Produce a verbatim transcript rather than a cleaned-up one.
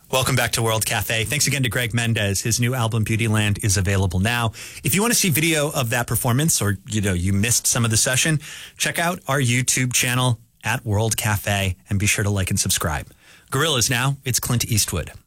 Welcome back to World Cafe. Thanks again to Greg Mendez. His new album, Beautyland, is available now. If you want to see video of that performance or, you know, you missed some of the session, check out our YouTube channel at World Cafe and be sure to like and subscribe. Gorillaz now, it's Clint Eastwood.